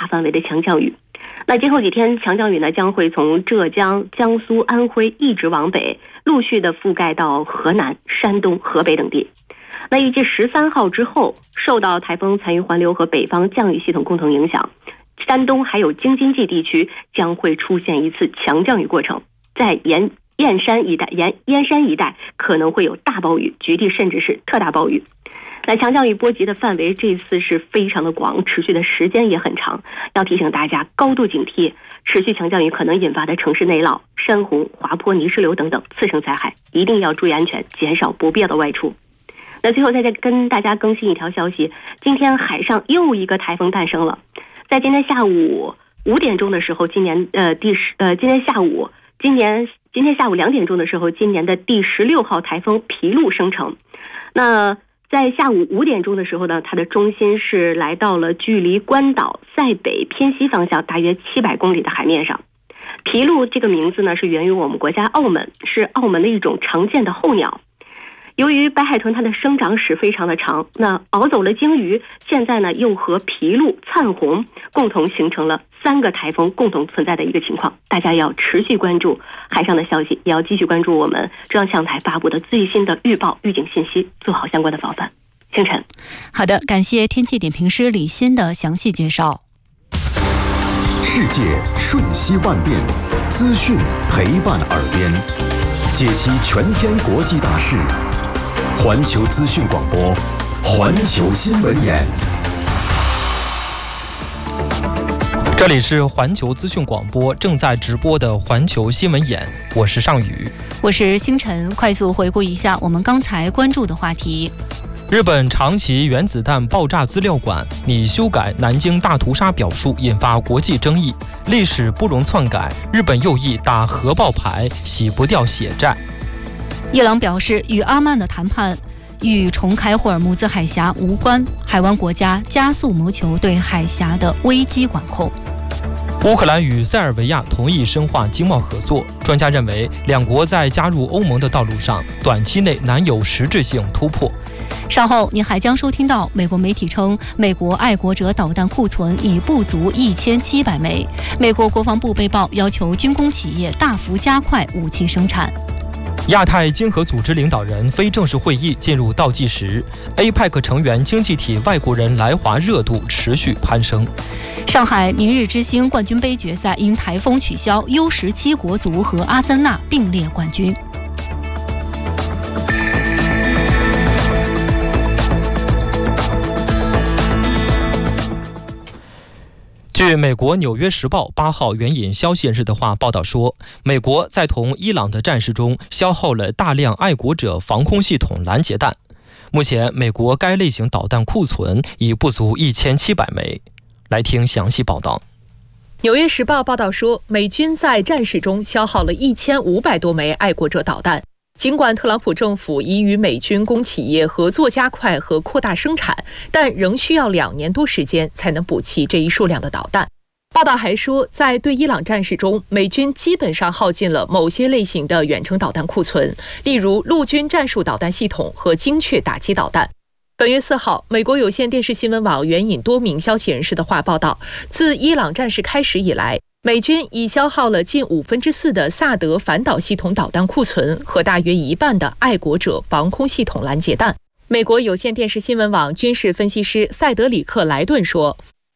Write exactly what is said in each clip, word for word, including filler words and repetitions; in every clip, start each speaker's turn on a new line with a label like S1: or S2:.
S1: 范围的强降雨。那今后几天强降雨呢将会从浙江、江苏、安徽一直往北，陆续的覆盖到河南、山东、河北等地。那预计十三号之后，受到台风残余环流和北方降雨系统共同影响，山东还有京津冀地区将会出现一次强降雨过程，在沿燕山一带、沿燕山一带可能会有大暴雨，局地甚至是特大暴雨。那强降雨波及的范围这次是非常的广，持续的时间也很长，要提醒大家高度警惕持续强降雨可能引发的城市内涝、山洪、滑坡、泥石流等等次生灾害，一定要注意安全，减少不必要的外出。那最后再跟大家更新一条消息，今天海上又一个台风诞生了。在今天下午五点钟的时候，今年呃第十呃今天下午今年今天下午两点钟的时候，今年的第十六号台风皮陆生成。那在下午五点钟的时候呢，它的中心是来到了距离关岛塞北偏西方向大约七百公里的海面上。皮陆这个名字呢是源于我们国家澳门，是澳门的一种常见的候鸟。由于白海豚它的生长史非常的长，那熬走了鲸鱼，现在呢又和皮陆、灿红共同形成了三个台风共同存在的一个情况。大家要持续关注海上的消息，也要继续关注我们中央气象台发布的最新的预报预警信息，做好相关的防范。星辰，
S2: 好的，感谢天气点评师李欣的详细介绍。
S3: 世界瞬息万变，资讯陪伴耳边，解析全天国际大事。环球资讯广播，环球新闻眼。
S4: 这里是环球资讯广播正在直播的环球新闻眼，我是尚宇，
S2: 我是星辰。快速回顾一下我们刚才关注的话题。
S4: 日本长崎原子弹爆炸资料馆拟修改南京大屠杀表述，引发国际争议。历史不容篡改，日本右翼打核爆牌，洗不掉血债。
S2: 伊朗表示，与阿曼的谈判与重开霍尔木兹海峡无关，海湾国家加速谋求对海峡的危机管控。
S4: 乌克兰与塞尔维亚同意深化经贸合作，专家认为两国在加入欧盟的道路上短期内难有实质性突破。
S2: 稍后你还将收听到美国媒体称，美国爱国者导弹库存已不足一千七百枚，美国国防部被曝要求军工企业大幅加快武器生产。
S4: 亚太经合组织领导人非正式会议进入倒计时 ，A P E C 成员经济体外国人来华热度持续攀升。
S2: 上海明日之星冠军杯决赛因台风取消 ，U 十七 国足和阿森纳并列冠军。
S4: 据美国《纽约时报》八号援引消息人士的话报道说，美国在同伊朗的战事中消耗了大量爱国者防空系统拦截弹。目前，美国该类型导弹库存已不足一千七百枚。来听详细报道。
S5: 《纽约时报》报道说，美军在战事中消耗了一千五百多枚爱国者导弹。尽管特朗普政府已与美军工企业合作加快和扩大生产，但仍需要两年多时间才能补齐这一数量的导弹。报道还说，在对伊朗战事中，美军基本上耗尽了某些类型的远程导弹库存，例如陆军战术导弹系统和精确打击导弹。本月四号，美国有线电视新闻网援引多名消息人士的话报道，自伊朗战事开始以来，美军已消耗了近五分之四的萨德反导系统导弹库存和大约一半的爱国者防空系统拦截弹。美国有线电视新闻网军事分析师塞德里克·莱顿说，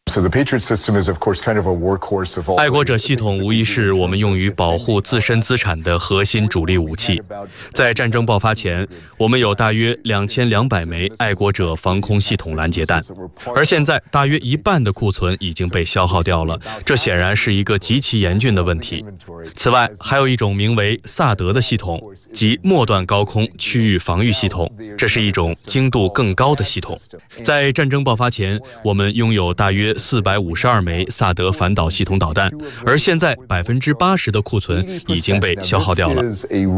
S6: 爱国者系统无疑是我们用于保护自身资产的核心主力武器。在战争爆发前，我们有大约两千两百枚爱国者防空系统拦截弹，而现在大约一半的库存已经被消耗掉了，这显然是一个极其严峻的问题。此外，还有一种名为萨德的系统，即末段高空区域防御系统，这是一种精度更高的系统。在战争爆发前，我们拥有大约四百五十二枚萨德反导系统导弹，而现在百分之八十的库存已经被消耗掉了。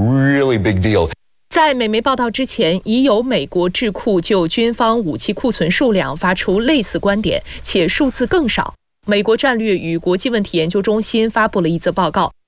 S5: 在美媒报道之前，已有美国智库就军方武器库存数量发出类似观点，且数字更少。美国战略与国际问题研究中心发布了一则报告，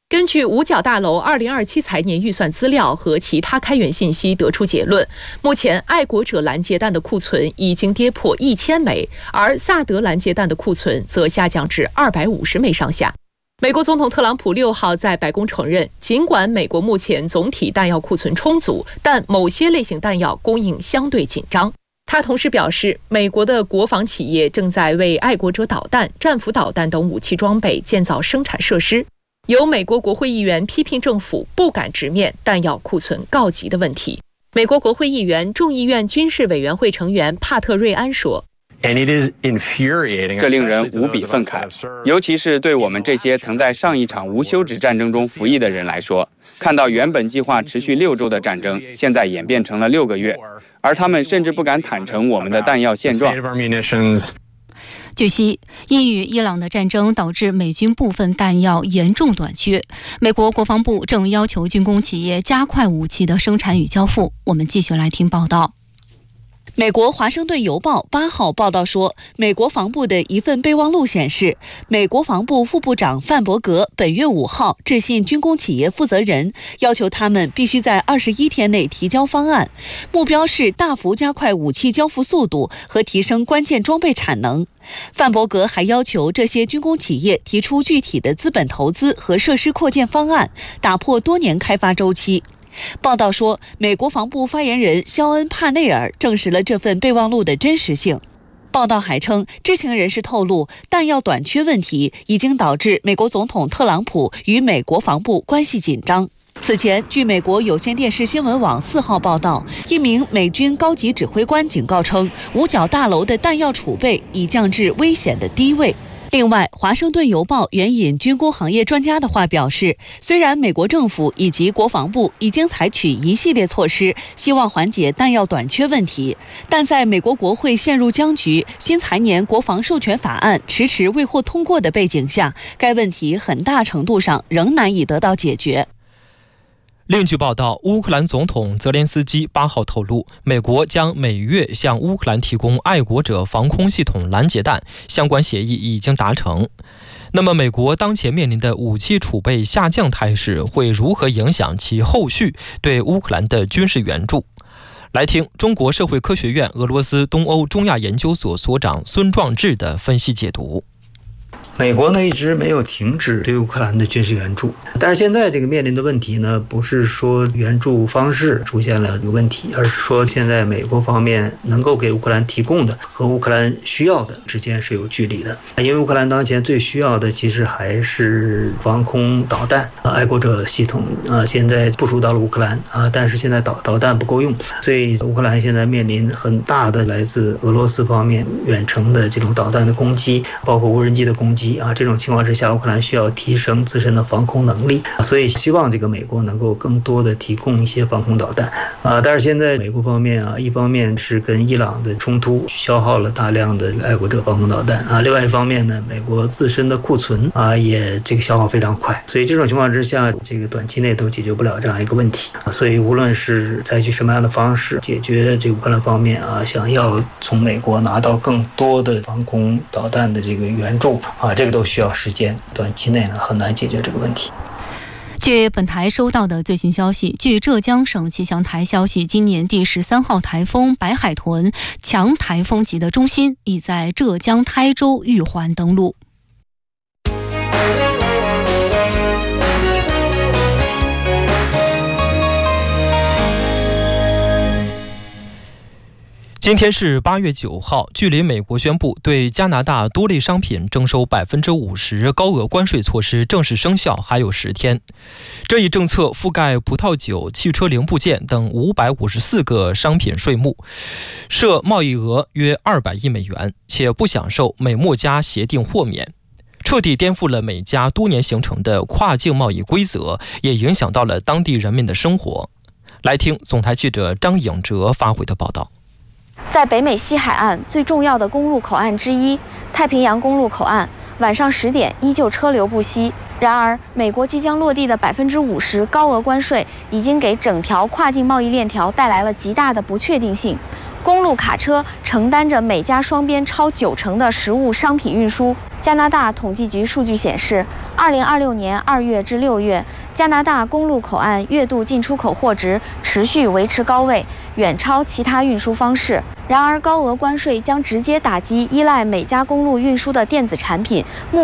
S5: 根据五角大楼二零二七财年预算资料和其他开源信息得出结论，目前爱国者拦截弹的库存已经跌破一千枚，而萨德拦截弹的库存则下降至二百五十枚上下。美国总统特朗普六号在白宫承认，尽管美国目前总体弹药库存充足，但某些类型弹药供应相对紧张。他同时表示，美国的国防企业正在为爱国者导弹、战斧导弹等武器装备建造生产设施。有美国国会议员批评政府不敢直面弹药库存告急的问题。美国国会议员众议院军事委员会成员帕特瑞安说，
S7: 这令人无比愤慨，尤其是对我们这些曾在上一场无休止战争中服役的人来说，看到原本计划持续六周的战争，现在演变成了六个月，而他们甚至不敢坦诚我们的弹药现状。
S2: 据悉，因与伊朗的战争导致美军部分弹药严重短缺，美国国防部正要求军工企业加快武器的生产与交付。我们继续来听报道。
S8: 美国《华盛顿邮报》八号报道说，美国防部的一份备忘录显示，美国防部副部长范伯格本月五号致信军工企业负责人，要求他们必须在二十一天内提交方案，目标是大幅加快武器交付速度和提升关键装备产能。范伯格还要求这些军工企业提出具体的资本投资和设施扩建方案，打破多年开发周期。报道说，美国防部发言人肖恩·帕内尔证实了这份备忘录的真实性。报道还称，知情人士透露，弹药短缺问题已经导致美国总统特朗普与美国防部关系紧张。此前，据美国有线电视新闻网四号报道，一名美军高级指挥官警告称，五角大楼的弹药储备已降至危险的低位。另外，《华盛顿邮报》援引军工行业专家的话表示，虽然美国政府以及国防部已经采取一系列措施，希望缓解弹药短缺问题，但在美国国会陷入僵局、新财年国防授权法案迟迟未获通过的背景下，该问题很大程度上仍难以得到解决。
S4: 另据报道，乌克兰总统泽连斯基八号透露，美国将每月向乌克兰提供爱国者防空系统拦截弹，相关协议已经达成。那么，美国当前面临的武器储备下降态势会如何影响其后续对乌克兰的军事援助？来听中国社会科学院俄罗斯东欧中亚研究所所长孙壮志的分析解读。
S9: 美国呢一直没有停止对乌克兰的军事援助，但是现在这个面临的问题呢，不是说援助方式出现了有问题，而是说现在美国方面能够给乌克兰提供的和乌克兰需要的之间是有距离的。因为乌克兰当前最需要的其实还是防空导弹，爱国者系统啊，现在部署到了乌克兰啊，但是现在导导弹不够用，所以乌克兰现在面临很大的来自俄罗斯方面远程的这种导弹的攻击，包括无人机的攻击。啊，这种情况之下，乌克兰需要提升自身的防空能力，所以希望这个美国能够更多的提供一些防空导弹啊。但是现在美国方面啊，一方面是跟伊朗的冲突消耗了大量的爱国者防空导弹啊，另外一方面呢，美国自身的库存啊也这个消耗非常快，所以这种情况之下，这个短期内都解决不了这样一个问题啊。所以无论是采取什么样的方式解决这个乌克兰方面啊，想要从美国拿到更多的防空导弹的这个援助啊。这个都需要时间，短期内呢很难解决这个问题。
S2: 据本台收到的最新消息，据浙江省气象台消息，今年第十三号台风白海豚强台风级的中心已在浙江台州玉环登陆。
S4: 今天是八月九号，距离美国宣布对加拿大多类商品征收百分之五十高额关税措施正式生效还有十天。这一政策覆盖葡萄酒、汽车零部件等五百五十四个商品税目，涉贸易额约二百亿美元，且不享受美墨加协定豁免。彻底颠覆了美加多年形成的跨境贸易规则，也影响到了当地人民的生活。来听总台记者张颖哲发回的报道。
S10: 在北美西海岸最重要的公路口岸之一太平洋公路口岸，晚上十点依旧车流不息。然而，美国即将落地的百分之五十高额关税，已经给整条跨境贸易链条带来了极大的不确定性。公路卡车承担着美加双边超九成的实物商品运输。加拿大统计局数据显示，二二零二六年二月至六月，加拿大公路口岸月度进出口货值持续维持高位，远超其他运输方式。然而，高额关税将直接打击依赖美加公路运输的电子产品、木